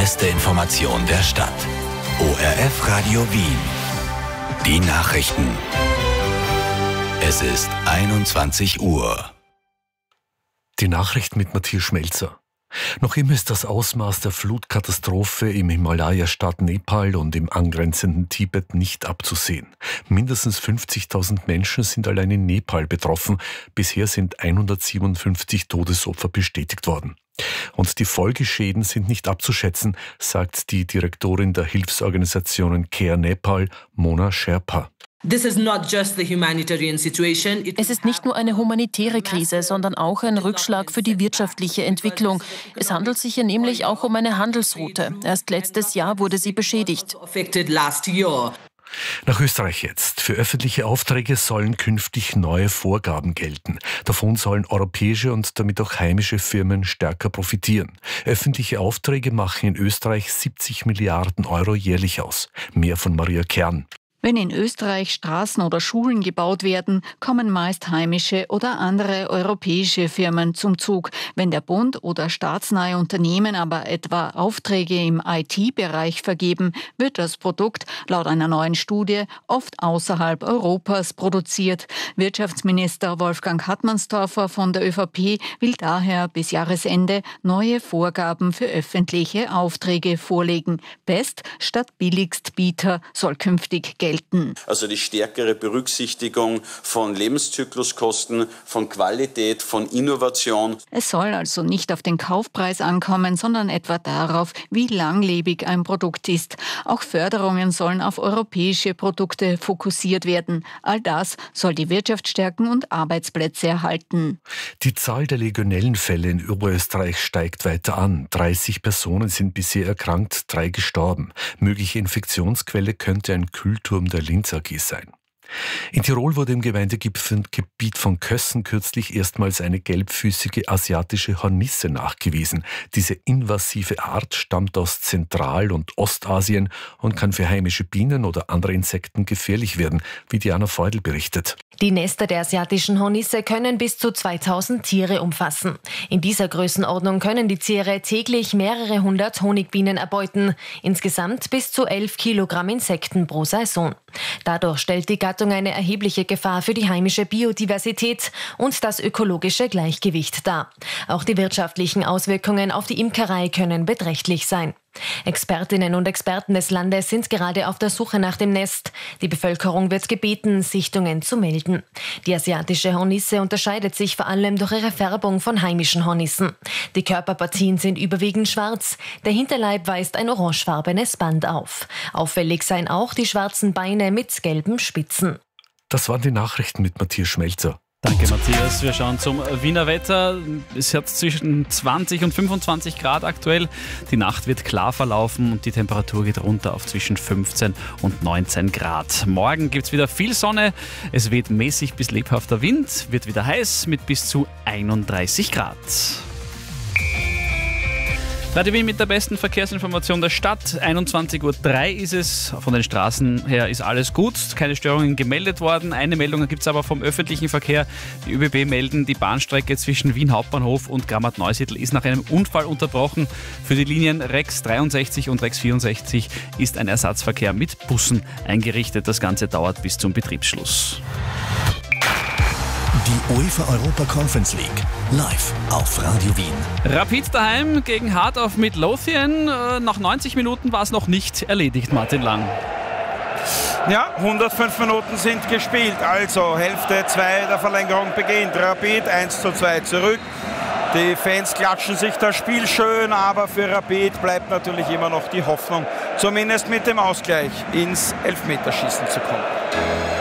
beste Information der Stadt. ORF Radio Wien. Die Nachrichten. Es ist 21 Uhr. Die Nachrichten mit Matthias Schmelzer. Noch immer ist das Ausmaß der Flutkatastrophe im Himalaya-Staat Nepal und im angrenzenden Tibet nicht abzusehen. Mindestens 50.000 Menschen sind allein in Nepal betroffen. Bisher sind 157 Todesopfer bestätigt worden. Und die Folgeschäden sind nicht abzuschätzen, sagt die Direktorin der Hilfsorganisationen Care Nepal, Mona Sherpa. Es ist nicht nur eine humanitäre Krise, sondern auch ein Rückschlag für die wirtschaftliche Entwicklung. Es handelt sich hier nämlich auch um eine Handelsroute. Erst letztes Jahr wurde sie beschädigt. Nach Österreich jetzt. Für öffentliche Aufträge sollen künftig neue Vorgaben gelten. Davon sollen europäische und damit auch heimische Firmen stärker profitieren. Öffentliche Aufträge machen in Österreich 70 Milliarden Euro jährlich aus. Mehr von Maria Kern. Wenn in Österreich Straßen oder Schulen gebaut werden, kommen meist heimische oder andere europäische Firmen zum Zug. Wenn der Bund oder staatsnahe Unternehmen aber etwa Aufträge im IT-Bereich vergeben, wird das Produkt laut einer neuen Studie oft außerhalb Europas produziert. Wirtschaftsminister Wolfgang Hartmannsdorfer von der ÖVP will daher bis Jahresende neue Vorgaben für öffentliche Aufträge vorlegen. Best statt Billigstbieter soll künftig gelten. Also die stärkere Berücksichtigung von Lebenszykluskosten, von Qualität, von Innovation. Es soll also nicht auf den Kaufpreis ankommen, sondern etwa darauf, wie langlebig ein Produkt ist. Auch Förderungen sollen auf europäische Produkte fokussiert werden. All das soll die Wirtschaft stärken und Arbeitsplätze erhalten. Die Zahl der Legionellenfälle in Oberösterreich steigt weiter an. 30 Personen sind bisher erkrankt, 3 gestorben. Mögliche Infektionsquelle könnte ein Kühlturm der Linz AG sein. In Tirol wurde im Gemeindegebiet von Kössen kürzlich erstmals eine gelbfüßige asiatische Hornisse nachgewiesen. Diese invasive Art stammt aus Zentral- und Ostasien und kann für heimische Bienen oder andere Insekten gefährlich werden, wie Diana Feudel berichtet. Die Nester der asiatischen Hornisse können bis zu 2000 Tiere umfassen. In dieser Größenordnung können die Tiere täglich mehrere hundert Honigbienen erbeuten. Insgesamt bis zu 11 Kilogramm Insekten pro Saison. Dadurch stellt die Gattung eine erhebliche Gefahr für die heimische Biodiversität und das ökologische Gleichgewicht dar. Auch die wirtschaftlichen Auswirkungen auf die Imkerei können beträchtlich sein. Expertinnen und Experten des Landes sind gerade auf der Suche nach dem Nest. Die Bevölkerung wird gebeten, Sichtungen zu melden. Die asiatische Hornisse unterscheidet sich vor allem durch ihre Färbung von heimischen Hornissen. Die Körperpartien sind überwiegend schwarz. Der Hinterleib weist ein orangefarbenes Band auf. Auffällig seien auch die schwarzen Beine mit gelben Spitzen. Das waren die Nachrichten mit Matthias Schmelzer. Danke, Matthias. Wir schauen zum Wiener Wetter. Es hat zwischen 20 und 25 Grad aktuell. Die Nacht wird klar verlaufen und die Temperatur geht runter auf zwischen 15 und 19 Grad. Morgen gibt es wieder viel Sonne. Es weht mäßig bis lebhafter Wind, wird wieder heiß mit bis zu 31 Grad. Radio Wien mit der besten Verkehrsinformation der Stadt. 21:03 Uhr ist es. Von den Straßen her ist alles gut. Keine Störungen gemeldet worden. Eine Meldung gibt es aber vom öffentlichen Verkehr. Die ÖBB melden, die Bahnstrecke zwischen Wien Hauptbahnhof und Grammat-Neusiedl ist nach einem Unfall unterbrochen. Für die Linien Rex 63 und Rex 64 ist ein Ersatzverkehr mit Bussen eingerichtet. Das Ganze dauert bis zum Betriebsschluss. Die UEFA Europa Conference League live auf Radio Wien. Rapid daheim gegen Heart of Midlothian. Nach 90 Minuten war es noch nicht erledigt, Martin Lang. Ja, 105 Minuten sind gespielt, also Hälfte 2 der Verlängerung beginnt. Rapid 1:2 zurück. Die Fans klatschen sich das Spiel schön, aber für Rapid bleibt natürlich immer noch die Hoffnung, zumindest mit dem Ausgleich ins Elfmeterschießen zu kommen.